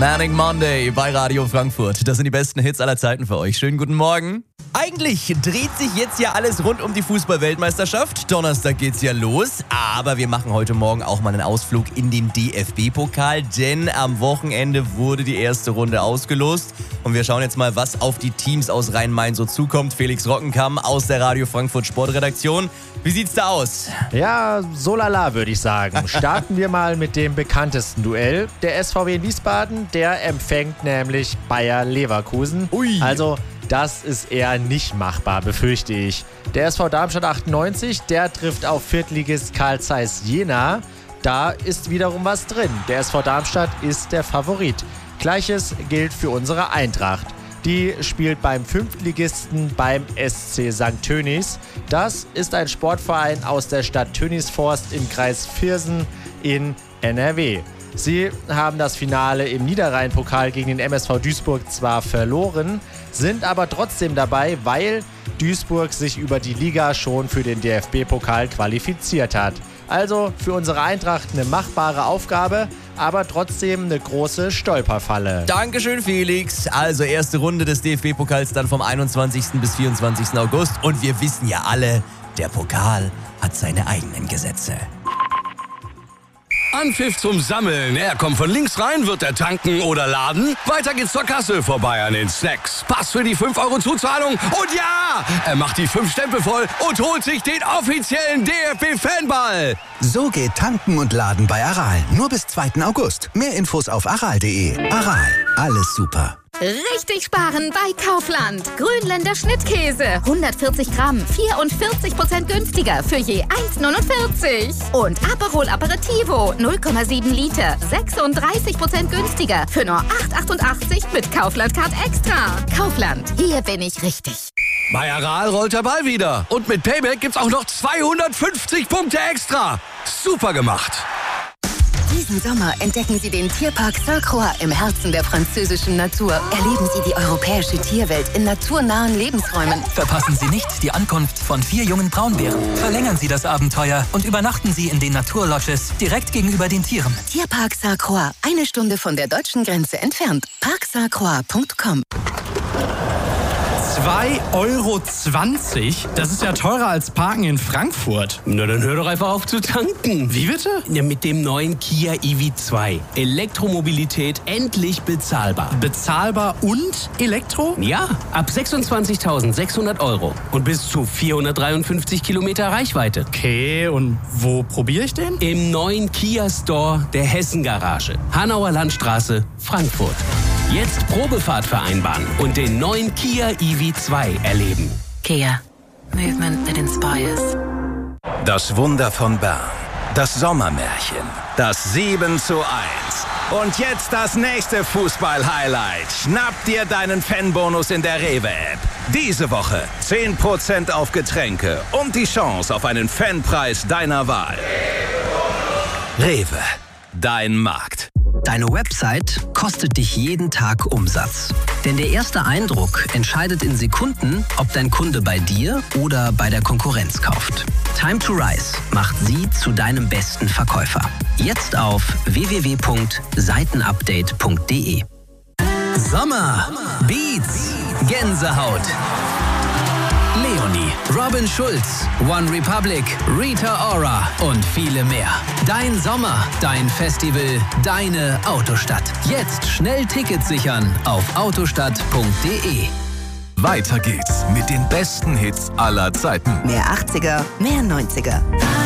Manic Monday bei Radio Frankfurt. Das sind die besten Hits aller Zeiten für euch. Schönen guten Morgen. Eigentlich dreht sich jetzt ja alles rund um die Fußball-Weltmeisterschaft. Donnerstag geht's ja los. Aber wir machen heute Morgen auch mal einen Ausflug in den DFB-Pokal. Denn am Wochenende wurde die erste Runde ausgelost. Und wir schauen jetzt mal, was auf die Teams aus Rhein-Main so zukommt. Felix Rockenkamm aus der Radio Frankfurt Sportredaktion. Wie sieht's da aus? Ja, so lala würde ich sagen. Starten wir mal mit dem bekanntesten Duell. Der SVW in Wiesbaden, der empfängt nämlich Bayer Leverkusen. Ui. Also das ist eher nicht machbar, befürchte ich. Der SV Darmstadt 98, der trifft auf Viertligist Carl Zeiss Jena. Da ist wiederum was drin. Der SV Darmstadt ist der Favorit. Gleiches gilt für unsere Eintracht. Die spielt beim Fünftligisten beim SC St. Tönis. Das ist ein Sportverein aus der Stadt Tönisforst im Kreis Viersen in NRW. Sie haben das Finale im Niederrhein-Pokal gegen den MSV Duisburg zwar verloren, sind aber trotzdem dabei, weil Duisburg sich über die Liga schon für den DFB-Pokal qualifiziert hat. Also für unsere Eintracht eine machbare Aufgabe, aber trotzdem eine große Stolperfalle. Dankeschön, Felix. Also erste Runde des DFB-Pokals dann vom 21. bis 24. August. Und wir wissen ja alle, der Pokal hat seine eigenen Gesetze. Anpfiff zum Sammeln. Er kommt von links rein, wird er tanken oder laden. Weiter geht's zur Kasse, vorbei an den Snacks. Pass für die 5 € Zuzahlung. Und ja, er macht die 5 Stempel voll und holt sich den offiziellen DFB-Fanball. So geht Tanken und Laden bei Aral. Nur bis 2. August. Mehr Infos auf aral.de. Aral, alles super. Richtig sparen bei Kaufland. Grünländer Schnittkäse. 140 Gramm, 44% günstiger für je 1,49. Und Aperol Aperitivo, 0,7 Liter, 36% günstiger für nur 8,88 mit Kaufland-Card Extra. Kaufland, hier bin ich richtig. Bei Aral rollt der Ball wieder. Und mit Payback gibt's auch noch 250 Punkte extra. Super gemacht. Diesen Sommer entdecken Sie den Tierpark Sainte-Croix im Herzen der französischen Natur. Erleben Sie die europäische Tierwelt in naturnahen Lebensräumen. Verpassen Sie nicht die Ankunft von 4 jungen Braunbären. Verlängern Sie das Abenteuer und übernachten Sie in den Naturlodges direkt gegenüber den Tieren. Tierpark Sainte-Croix, 1 Stunde von der deutschen Grenze entfernt. parksainte-croix.com. 2,20 €? Das ist ja teurer als Parken in Frankfurt. Na, dann hör doch einfach auf zu tanken. Wie bitte? Ja, mit dem neuen Kia EV2. Elektromobilität endlich bezahlbar. Bezahlbar und Elektro? Ja, ab 26.600 € und bis zu 453 Kilometer Reichweite. Okay, und wo probiere ich den? Im neuen Kia Store der Hessen-Garage. Hanauer Landstraße, Frankfurt. Jetzt Probefahrt vereinbaren und den neuen Kia EV2 erleben. Kia. Movement that inspires. Das Wunder von Bern. Das Sommermärchen. Das 7:1. Und jetzt das nächste Fußball-Highlight. Schnapp dir deinen Fanbonus in der Rewe-App. Diese Woche 10% auf Getränke und die Chance auf einen Fanpreis deiner Wahl. Rewe. Dein Markt. Deine Website kostet dich jeden Tag Umsatz. Denn der erste Eindruck entscheidet in Sekunden, ob dein Kunde bei dir oder bei der Konkurrenz kauft. Time to Rise macht sie zu deinem besten Verkäufer. Jetzt auf www.seitenupdate.de. Sommer, Beats, Gänsehaut. Leonie, Robin Schulz, One Republic, Rita Ora und viele mehr. Dein Sommer, dein Festival, deine Autostadt. Jetzt schnell Tickets sichern auf autostadt.de. Weiter geht's mit den besten Hits aller Zeiten. Mehr 80er, mehr 90er.